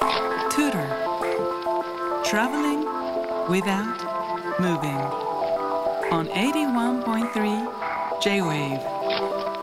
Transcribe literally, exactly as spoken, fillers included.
Tutor. Traveling without moving. On eighty-one point three J-Wave.